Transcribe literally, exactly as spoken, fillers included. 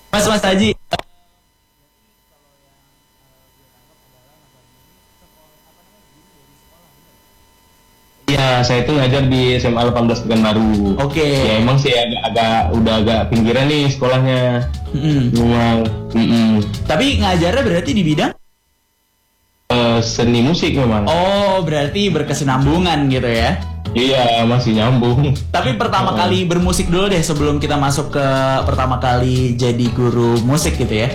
Mas Mas Haji. Iya, saya itu ngajar di S M A delapan belas Pekanbaru. Oke. Ya emang sih agak, agak udah agak pinggiran nih sekolahnya. Mm-mm. Memang. Mm-mm. Tapi ngajarnya berarti di bidang? Eh, seni musik memang. Oh, berarti berkesinambungan gitu ya. Iya, masih nyambung. Tapi pertama Oh. kali bermusik dulu deh sebelum kita masuk ke pertama kali jadi guru musik gitu ya.